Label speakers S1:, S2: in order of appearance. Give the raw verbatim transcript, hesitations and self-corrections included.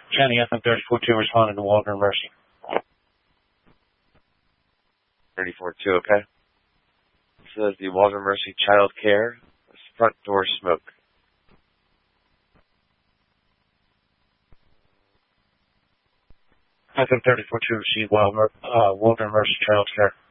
S1: Channing F M thirty-four two responding to Waldron Mercy.
S2: thirty-four two, okay. This is the Waldron Mercy Child Care front door smoke.
S1: F M thirty-four two received Waldron uh, Mercy Child Care.